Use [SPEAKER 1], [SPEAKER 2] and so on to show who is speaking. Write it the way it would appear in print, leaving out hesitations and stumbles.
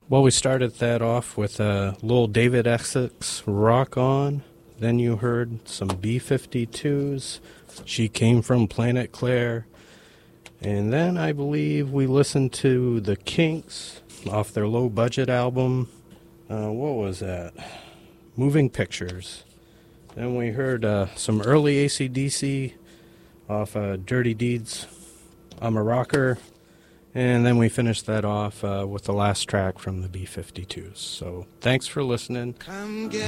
[SPEAKER 1] Well, we started that off with Lil David Essex, Rock On. Then you heard some B-52s. She Came from Planet Claire. And then I believe we listened to The Kinks off their low-budget album. What was that? Moving Pictures. Then we heard some early AC/DC off Dirty Deeds, I'm a Rocker. And then we finished that off with the last track from the B-52s. So thanks for listening.